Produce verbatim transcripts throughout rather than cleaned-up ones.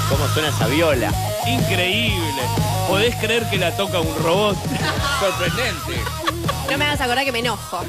¿Cómo suena esa viola? Increíble. ¿Podés creer que la toca un robot? Sorprendente. No me hagas acordar que me enojo.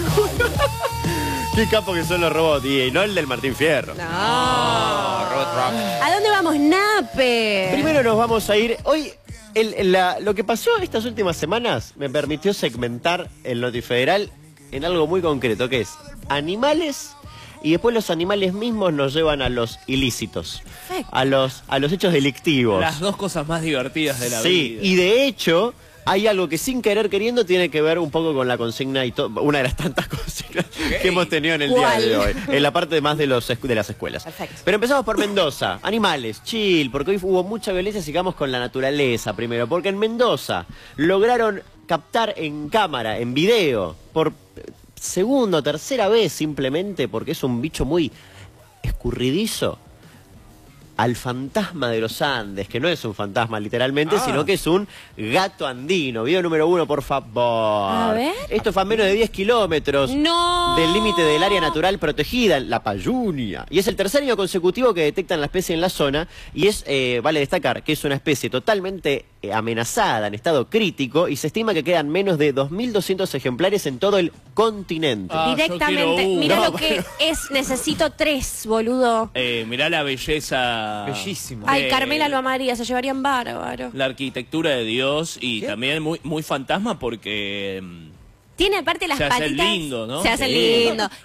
Qué capo que son los robots. Y no el del Martín Fierro. No. Oh, Robot Rock. ¿A dónde vamos, Nape? Primero nos vamos a ir... Hoy, el, el- la- lo que pasó estas últimas semanas me permitió segmentar el Notifederal en algo muy concreto, que es animales... Y después los animales mismos nos llevan a los ilícitos, Perfecto. a los, a los hechos delictivos. Las dos cosas más divertidas de la Sí, vida. y de hecho hay algo que sin querer queriendo tiene que ver un poco con la consigna y to- una de las tantas consignas que hemos tenido en el ¿Cuál? día de hoy, en la parte más de, los, escu- de las escuelas. Perfecto. Pero empezamos por Mendoza, animales, chill, porque hoy hubo mucha violencia, sigamos con la naturaleza primero, porque en Mendoza lograron captar en cámara, en video, por segunda o tercera vez simplemente, porque es un bicho muy escurridizo, al fantasma de los Andes, que no es un fantasma literalmente, Ah. sino que es un gato andino. Video número uno, por favor. A ver. Esto fue a menos de diez kilómetros No. del límite del área natural protegida, la Payunia. Y es el tercer año consecutivo que detectan la especie en la zona. Y es, eh, vale destacar, que es una especie totalmente eh, amenazada, en estado crítico, y se estima que quedan menos de dos mil doscientos ejemplares en todo el continente. Ah, yo Directamente. quiero uno. Mira No, lo que es. Necesito tres, boludo. Eh, mirá la belleza. Bellísimo. Ay, de Carmela lo amaría. Se llevarían bárbaro. La arquitectura de Dios y ¿Qué? también muy, muy fantasma porque... mm, Tiene aparte las Se hacen patitas. lindo, ¿no? Se hacen Sí. lindo.